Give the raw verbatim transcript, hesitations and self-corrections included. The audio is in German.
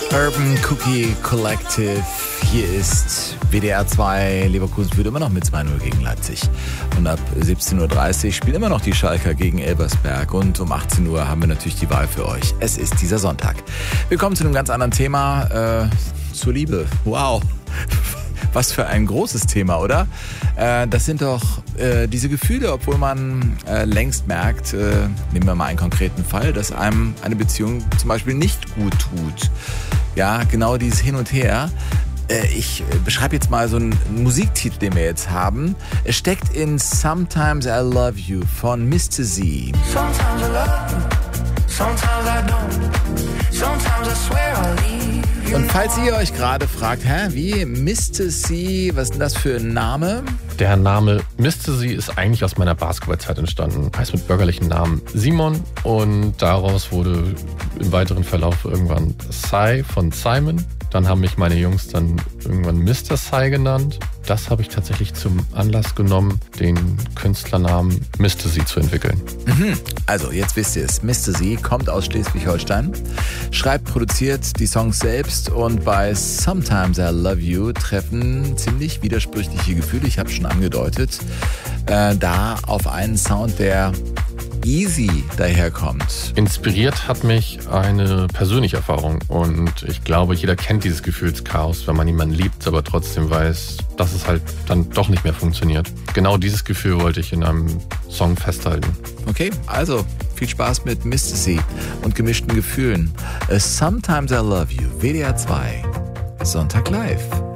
Urban Cookie Collective. Hier ist W D R zwei. Leverkusen führt immer noch mit zwei null gegen Leipzig. Und ab siebzehn Uhr dreißig spielen immer noch die Schalker gegen Elversberg. Und um achtzehn Uhr haben wir natürlich die Wahl für euch. Es ist dieser Sonntag. Wir kommen zu einem ganz anderen Thema. Äh, zur Liebe. Wow. Was für ein großes Thema, oder? Äh, das sind doch äh, diese Gefühle, obwohl man äh, längst merkt, äh, nehmen wir mal einen konkreten Fall, dass einem eine Beziehung zum Beispiel nicht gut tut. Ja, genau dieses Hin und Her. Äh, ich beschreibe jetzt mal so einen Musiktitel, den wir jetzt haben. Es steckt in Sometimes I Love You von Mister Z. Sometimes I love you, sometimes I don't, sometimes I swear I'll leave. Und falls ihr euch gerade fragt, hä, wie Mister Z, was ist denn das für ein Name? Der Name Mister Z ist eigentlich aus meiner Basketballzeit entstanden. Heißt mit bürgerlichen Namen Simon und daraus wurde im weiteren Verlauf irgendwann Cy von Simon. Dann haben mich meine Jungs dann irgendwann Mister Cy genannt. Das habe ich tatsächlich zum Anlass genommen, den Künstlernamen Mister Z zu entwickeln. Mhm. Also, jetzt wisst ihr es. Mister Z kommt aus Schleswig-Holstein, schreibt, produziert die Songs selbst und bei Sometimes I Love You treffen ziemlich widersprüchliche Gefühle, ich habe schon angedeutet, äh, da auf einen Sound, der easy daherkommt. Inspiriert hat mich eine persönliche Erfahrung und ich glaube, jeder kennt dieses Gefühlschaos, wenn man jemanden liebt, aber trotzdem weiß, dass es halt dann doch nicht mehr funktioniert. Genau dieses Gefühl wollte ich in einem Song festhalten. Okay, also viel Spaß mit Mister Z und gemischten Gefühlen. Sometimes I Love You, W D R zwei, Sonntag live.